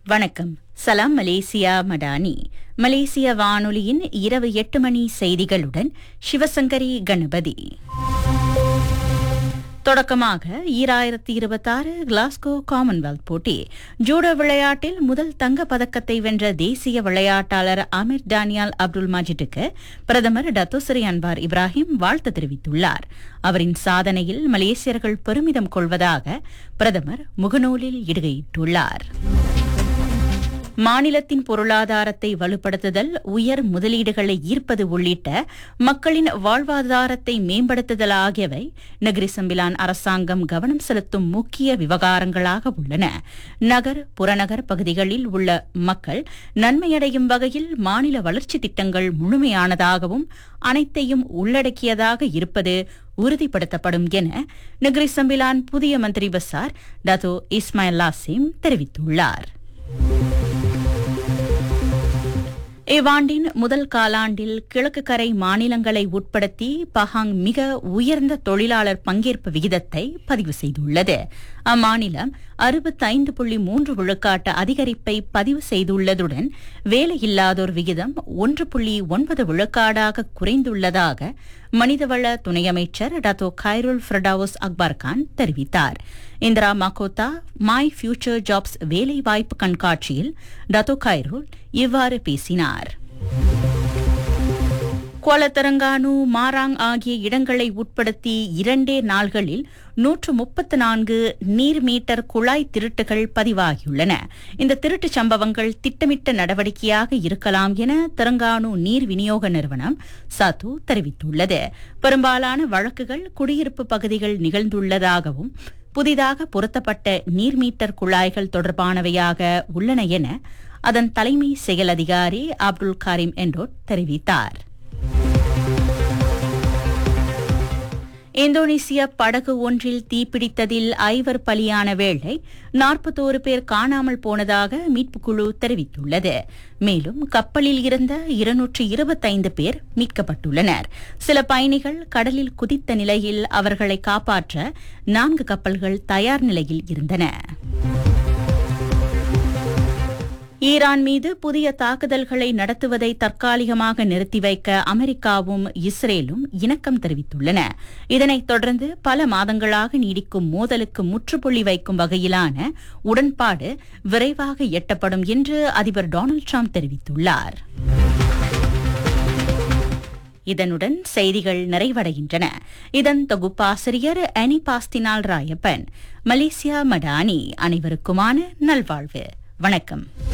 வணக்கம். சலாம் மலேசியா மடானி. மலேசிய வானொலியின் இரவு 8 மணி செய்திகளுடன் சிவசங்கரி கணபதி. தொடக்கமாக 2026 கிளாஸ்கோ காமன்வெல்த் போட்டி ஜூடோ விளையாட்டில் முதல் தங்க பதக்கத்தை வென்ற தேசிய விளையாட்டாளர் அமீர் டானியால் அப்துல் மஜிதுக்கு பிரதமர் டத்தோஸ்ரீ அன்வார் இப்ராஹிம் வாழ்த்து தெரிவித்துள்ளார். அவரின் சாதனையில் மலேசியர்கள் பெருமிதம் கொள்வதாக பிரதமர் முகநூலில் இடுகையிட்டுள்ளார். மாநிலத்தின் பொருளாதாரத்தை வலுப்படுத்துதல், உயர் முதலீடுகளை ஈர்ப்பது உள்ளிட்ட மக்களின் வாழ்வாதாரத்தை மேம்படுத்துதல் ஆகியவை நகரி சம்பிலான் அரசாங்கம் கவனம் செலுத்தும் முக்கிய விவகாரங்களாக உள்ளன. நகர், புறநகர் பகுதிகளில் உள்ள மக்கள் நன்மையடையும் வகையில் மாநில வளர்ச்சி திட்டங்கள் முழுமையானதாகவும் அனைத்தையும் உள்ளடக்கியதாக இருப்பது உறுதிப்படுத்தப்படும் என நகரி சம்பிலான் புதிய மந்திரி பசார் டத்தோ இஸ்மாயில் லாசிம் தெரிவித்துள்ளார். இவ்வாண்டின் முதல் காலாண்டில் கிழக்கு கரை மாநிலங்களை உட்படுத்தி பஹாங் மிக உயர்ந்த தொழிலாளர் பங்கேற்பு விகிதத்தை பதிவு செய்துள்ளது. அம்மாநிலம் 65.3 விழுக்காட்டு அதிகரிப்பை பதிவு செய்துள்ளதுடன் வேலையில்லாதோர் விகிதம் 1.9 விழுக்காடாக குறைந்துள்ளதாக மனிதவள துணை அமைச்சர் டத்தோ கைருல் ஃபிரடாவுஸ் அக்பர்கான் தெரிவித்தார். இந்திரா மகோத்தா மை ஃபியூச்சர் ஜாப்ஸ் வேலைவாய்ப்பு கண்காட்சியில் டத்தோ கைருல் இவ்வாறு பேசினார். குவாலத்தரங்கானு, மாராங் ஆகிய இடங்களை உட்படுத்தி 2 நாள்களில் 134 நீர் மீட்டர் குழாய் திருட்டுகள் பதிவாகியுள்ளன. இந்த திருட்டுச் சம்பவங்கள் திட்டமிட்ட நடவடிக்கையாக இருக்கலாம் என தெலங்கானு நீர் விநியோக நிறுவனம் சாத்து தெரிவித்துள்ளது. பெரும்பாலான வழக்குகள் குடியிருப்பு பகுதிகள் நிகழ்ந்துள்ளதாகவும் புதிதாக பொருத்தப்பட்ட நீர் மீட்டர் குழாய்கள் தொடர்பானவையாக உள்ளன என அதன் தலைமை செயல் அதிகாரி அப்துல் காரிம் என்டோட் தெரிவித்தார். இந்தோனேசிய படகு ஒன்றில் தீப்பிடித்ததில் 5 பலியான வேளை 41 பேர் காணாமல் போனதாக மீட்புக்குழு தெரிவித்துள்ளது. மேலும் கப்பலில் இருந்த 225 பேர் மீட்கப்பட்டுள்ளனர். சில பயணிகள் கடலில் குதித்த நிலையில் அவர்களை காப்பாற்ற 4 கப்பல்கள் தயார் நிலையில் இருந்தன. ஈரான் மீது புதிய தாக்குதல்களை நடத்துவதை தற்காலிகமாக நிறுத்தி வைக்க அமெரிக்காவும் இஸ்ரேலும் இணக்கம் தெரிவித்துள்ளன. இதனைத் தொடர்ந்து பல மாதங்களாக நீடிக்கும் மோதலுக்கு முற்றுப்புள்ளி வைக்கும் வகையிலான உடன்பாடு விரைவாக எட்டப்படும் என்று அதிபர் டொனால்டு டிரம்ப் தெரிவித்துள்ளார். இதனுடன் செய்திகள் நிறைவடைகின்றன. இதன் தொகுப்பாசிரியர் அனி பாஸ்தினால் ராயப்பன். மலேசியா மடானி. அனைவருக்குமான நல்வாழ்வு. வணக்கம்.